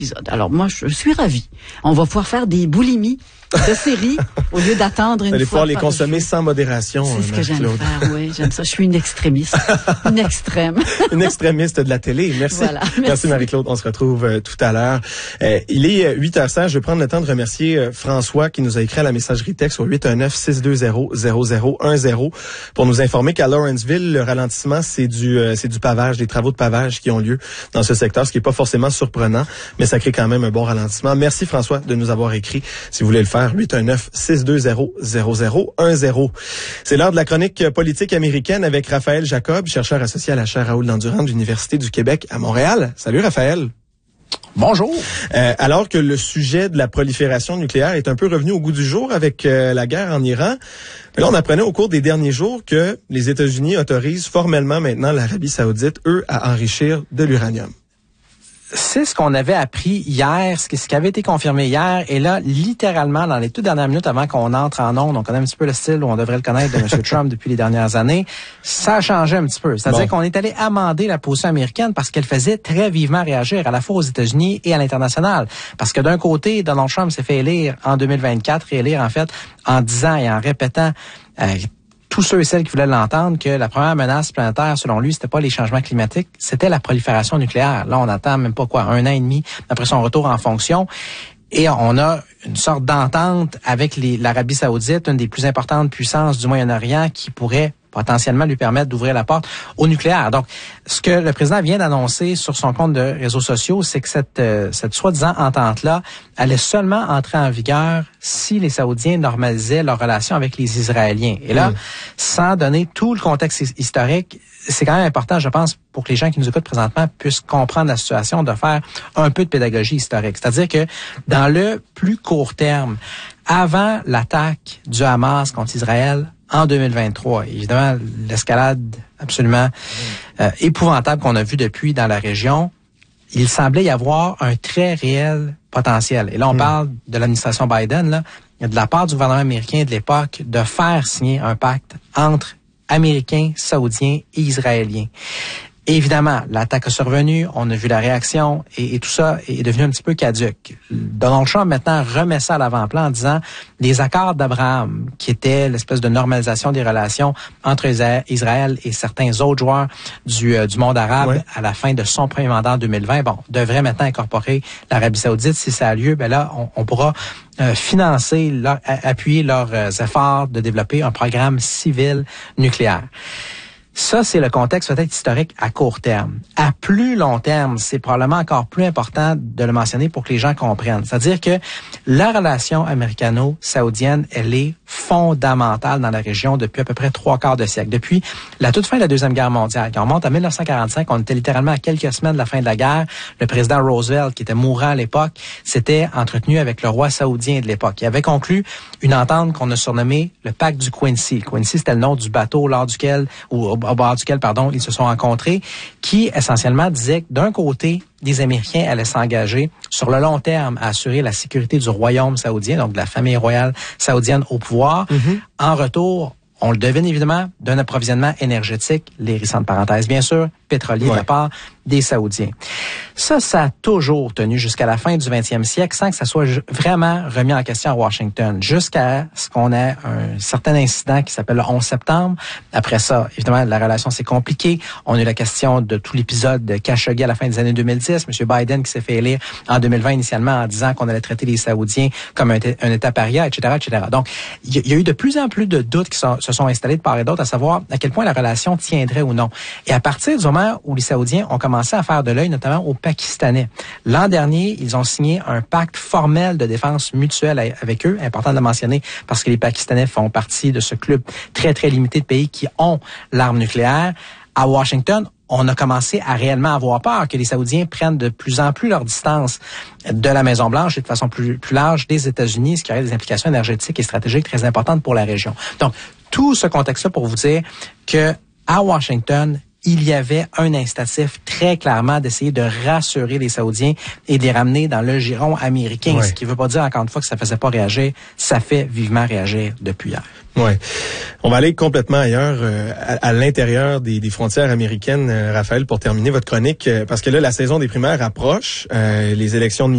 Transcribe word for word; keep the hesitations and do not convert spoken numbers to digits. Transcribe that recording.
Alors moi, je suis ravie. On va pouvoir faire des boulimies de séries au lieu d'attendre une Vous allez fois pouvoir les par consommer jour. sans modération. C'est ce que j'aime Marie-Claude. faire, oui, j'aime ça. Je suis une extrémiste, une extrême. Une extrémiste de la télé. Merci. Voilà, merci. Merci Marie-Claude. On se retrouve euh, tout à l'heure. Euh, il est euh, huit heures seize. Je vais prendre le temps de remercier euh, François qui nous a écrit à la messagerie texte au huit un neuf, six deux zéro, zéro zéro un zéro pour nous informer qu'à Lawrenceville, le ralentissement, c'est du euh, c'est du pavage, des travaux de pavage qui ont lieu dans ce secteur, ce qui est pas forcément surprenant, mais ça crée quand même un bon ralentissement. Merci François de nous avoir écrit. Si vous voulez le faire, huit un neuf, six deux zéro, zéro zéro un zéro. C'est l'heure de la chronique politique américaine avec Raphaël Jacob, chercheur associé à la chaire Raoul Dandurand de l'Université du Québec à Montréal. Salut Raphaël. Bonjour. Euh, alors que le sujet de la prolifération nucléaire est un peu revenu au goût du jour avec euh, la guerre en Iran, là on apprenait au cours des derniers jours que les États-Unis autorisent formellement maintenant l'Arabie Saoudite, eux, à enrichir de l'uranium. C'est ce qu'on avait appris hier, ce qui, ce qui avait été confirmé hier. Et là, littéralement, dans les toutes dernières minutes avant qu'on entre en ondes, on connaît un petit peu le style où on devrait le connaître de M. Trump depuis les dernières années, ça a changé un petit peu. C'est-à-dire bon. qu'on est allé amender la position américaine parce qu'elle faisait très vivement réagir à la fois aux États-Unis et à l'international. Parce que d'un côté, Donald Trump s'est fait élire en deux mille vingt-quatre, réélire en fait en disant et en répétant euh, tous ceux et celles qui voulaient l'entendre, que la première menace planétaire, selon lui, c'était pas les changements climatiques, c'était la prolifération nucléaire. Là, on attend même pas quoi, un an et demi après son retour en fonction. Et on a une sorte d'entente avec les, l'Arabie Saoudite, une des plus importantes puissances du Moyen-Orient, qui pourrait potentiellement lui permettre d'ouvrir la porte au nucléaire. Donc, ce que le président vient d'annoncer sur son compte de réseaux sociaux, c'est que cette, euh, cette soi-disant entente-là allait seulement entrer en vigueur si les Saoudiens normalisaient leurs relations avec les Israéliens. Et là, mmh. sans donner tout le contexte historique, c'est quand même important, je pense, pour que les gens qui nous écoutent présentement puissent comprendre la situation, de faire un peu de pédagogie historique. C'est-à-dire que dans le plus court terme, avant l'attaque du Hamas contre Israël en deux mille vingt-trois, évidemment, l'escalade absolument euh, épouvantable qu'on a vue depuis dans la région, il semblait y avoir un très réel potentiel. Et là, on mmh. parle de l'administration Biden, là, de la part du gouvernement américain de l'époque, de faire signer un pacte entre Américains, Saoudiens et Israéliens. Et évidemment, l'attaque a survenu, on a vu la réaction et, et tout ça est devenu un petit peu caduc. Donald Trump maintenant remet ça à l'avant-plan en disant les accords d'Abraham, qui étaient l'espèce de normalisation des relations entre Israël et certains autres joueurs du, euh, du monde arabe ouais. à la fin de son premier mandat en deux mille vingt, bon, devrait maintenant incorporer l'Arabie Saoudite. Si ça a lieu, ben là, on, on pourra euh, financer, leur, appuyer leurs euh, efforts de développer un programme civil nucléaire. Ça, c'est le contexte peut-être historique à court terme. À plus long terme, c'est probablement encore plus important de le mentionner pour que les gens comprennent. C'est-à-dire que la relation américano-saoudienne, elle est fondamentale dans la région depuis à peu près trois quarts de siècle. Depuis la toute fin de la Deuxième Guerre mondiale. Quand on remonte à dix-neuf cent quarante-cinq, on était littéralement à quelques semaines de la fin de la guerre. Le président Roosevelt, qui était mourant à l'époque, s'était entretenu avec le roi saoudien de l'époque. Il avait conclu une entente qu'on a surnommée le pacte du Quincy. Le Quincy, c'était le nom du bateau lors duquel, ou au bord duquel, pardon, ils se sont rencontrés, qui essentiellement disait que d'un côté, les Américains allaient s'engager sur le long terme à assurer la sécurité du royaume saoudien, donc de la famille royale saoudienne au pouvoir. Mm-hmm. En retour, on le devine évidemment, d'un approvisionnement énergétique, les récentes parenthèses bien sûr, pétrolier ouais. de la part des Saoudiens. Ça, ça a toujours tenu jusqu'à la fin du vingtième siècle sans que ça soit vraiment remis en question à Washington, jusqu'à ce qu'on ait un certain incident qui s'appelle le onze septembre. Après ça, évidemment, la relation s'est compliquée. On a eu la question de tout l'épisode de Khashoggi à la fin des années deux mille dix. M. Biden qui s'est fait élire en deux mille vingt initialement en disant qu'on allait traiter les Saoudiens comme un, un État paria, et cetera, et cetera. Donc, il y, y a eu de plus en plus de doutes qui sont, se sont installés de part et d'autre à savoir à quel point la relation tiendrait ou non. Et à partir du moment où les Saoudiens ont commencé à faire de l'œil, notamment aux Pakistanais. L'an dernier, ils ont signé un pacte formel de défense mutuelle avec eux, important de le mentionner, parce que les Pakistanais font partie de ce club très, très limité de pays qui ont l'arme nucléaire. À Washington, on a commencé à réellement avoir peur que les Saoudiens prennent de plus en plus leur distance de la Maison-Blanche et de façon plus, plus large des États-Unis, ce qui aurait des implications énergétiques et stratégiques très importantes pour la région. Donc, tout ce contexte-là pour vous dire que à Washington, il y avait un incitatif très clairement d'essayer de rassurer les Saoudiens et de les ramener dans le giron américain, ouais. ce qui ne veut pas dire encore une fois que ça ne faisait pas réagir, ça fait vivement réagir depuis hier. Ouais. On va aller complètement ailleurs, euh, à, à l'intérieur des, des frontières américaines, euh, Raphaël, pour terminer votre chronique, euh, parce que là, la saison des primaires approche, euh, les élections de